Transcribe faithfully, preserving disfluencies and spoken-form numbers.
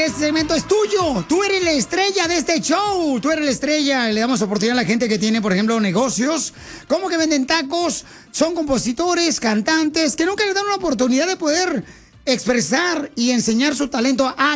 que este segmento es tuyo. Tú eres la estrella de este show. Tú eres la estrella. Le damos oportunidad a la gente que tiene, por ejemplo, negocios, como que venden tacos, son compositores, cantantes, que nunca le dan una oportunidad de poder expresar y enseñar su talento a